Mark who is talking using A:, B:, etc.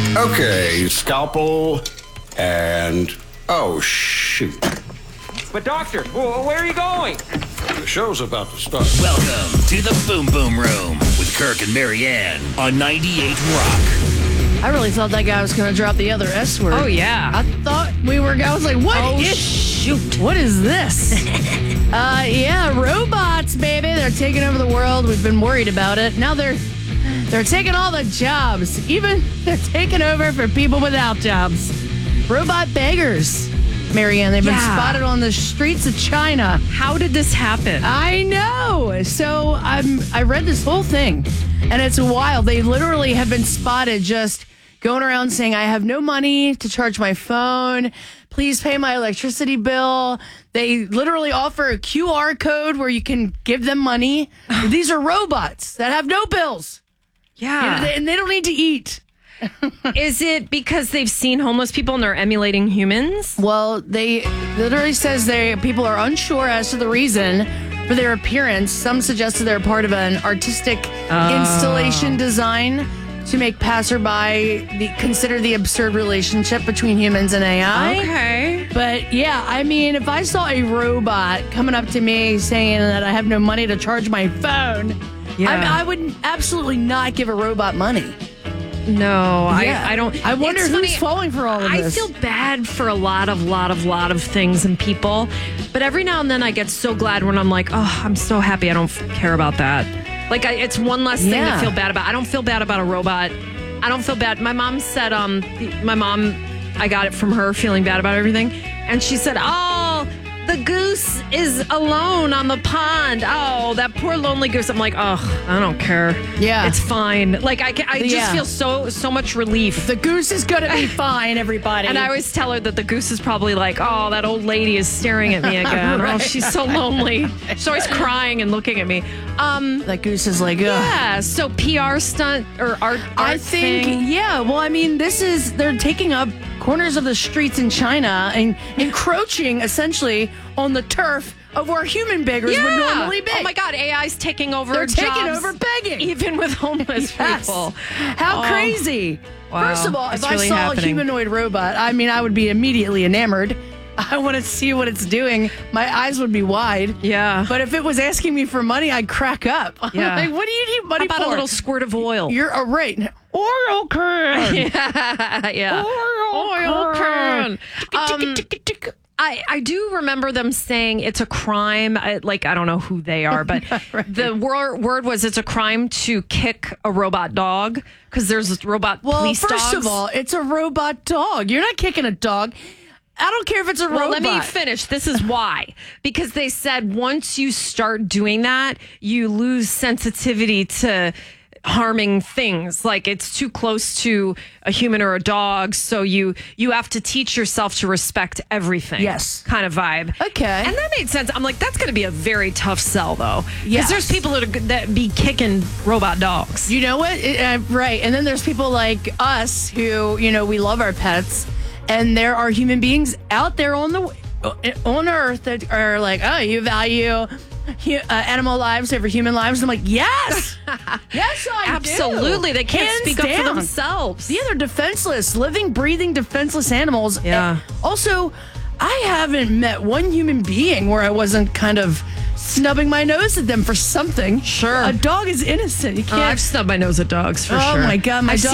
A: Okay, scalpel and... Oh, shoot.
B: But doctor, where are you going?
A: The show's about to start.
C: Welcome to the Boom Boom Room with Kirk and Marianne on 98 Rock.
D: I really thought that guy was going to drop the other S word.
E: Oh, yeah.
D: I thought I was like, what
E: shoot.
D: What is this? Robots, baby. They're taking over the world. We've been worried about it. Now they're taking all the jobs. Even they're taking over for people without jobs. Robot beggars, Marianne. They've been spotted on the streets of China.
E: How did this happen?
D: I know. So I read this whole thing, and it's wild. They literally have been spotted just going around saying, I have no money to charge my phone. Please pay my electricity bill. They literally offer a QR code where you can give them money. These are robots that have no bills.
E: Yeah.
D: And they don't need to eat.
E: Is it because they've seen homeless people and they're emulating humans?
D: Well, they literally says people are unsure as to the reason for their appearance. Some suggested they're part of an artistic installation design to make passerby consider the absurd relationship between humans and AI.
E: Okay.
D: But yeah, I mean, if I saw a robot coming up to me saying that I have no money to charge my phone, I would absolutely not give a robot money.
E: No, I don't.
D: I wonder
E: it's
D: who's
E: funny,
D: falling for all of this.
E: I feel bad for a lot of things and people, but every now and then I get so glad when I'm like, oh, I'm so happy I don't care about that. Like, it's one less thing to feel bad about. I don't feel bad about a robot. I don't feel bad. My mom said, I got it from her feeling bad about everything. And she said, oh, the goose is alone on the pond. Oh, that poor lonely goose. I'm like, oh, I don't care.
D: Yeah.
E: It's fine. Like, I just feel so much relief.
D: The goose is going to be fine, everybody.
E: And I always tell her that the goose is probably like, oh, that old lady is staring at me again.
D: Right.
E: Oh, she's so lonely. She's always crying and looking at me.
D: That goose is like, ugh.
E: Yeah, so PR stunt or art
D: I think,
E: thing.
D: yeah. Well, I mean, they're taking up corners of the streets in China and encroaching essentially on the turf of where human beggars would normally beg.
E: Oh my God, AI's taking over
D: They're
E: jobs,
D: taking over begging.
E: even with homeless people.
D: How crazy.
E: Wow.
D: First of all,
E: It's
D: if
E: really
D: I saw
E: happening.
D: a humanoid robot, I mean, I would be immediately enamored. I want to see what it's doing. My eyes would be wide.
E: Yeah.
D: But if it was asking me for money, I'd crack up.
E: Yeah.
D: Like, what do you need money
E: How about
D: for?
E: a little squirt of oil?
D: You're right. Oil can.
E: Yeah. Oil can. I do remember them saying it's a crime. I don't know who they are, but the word was it's a crime to kick a robot dog because there's robot police dogs.
D: Well, first of all, it's a robot dog. You're not kicking a dog. I don't care if it's a robot.
E: Well, let me finish. This is why. Because they said once you start doing that, you lose sensitivity to harming things. Like it's too close to a human or a dog. So you have to teach yourself to respect everything.
D: Yes.
E: Kind of vibe.
D: Okay.
E: And that made sense. I'm like, that's going to be a very tough sell, though. Because
D: Yes.
E: there's people that be kicking robot dogs.
D: You know what? Right. And then there's people like us who, we love our pets. And there are human beings out there on Earth that are like, oh, you value animal lives over human lives. I'm like, yes. Yes, I
E: Absolutely.
D: do.
E: They can't
D: Hands
E: speak up for
D: down.
E: themselves.
D: Yeah, they're defenseless, living, breathing, defenseless animals.
E: Yeah.
D: And also, I haven't met one human being where I wasn't kind of snubbing my nose at them for something.
E: Sure.
D: A dog is innocent. You can't.
E: I've snubbed my nose at dogs for sure.
D: Oh, my God. My dog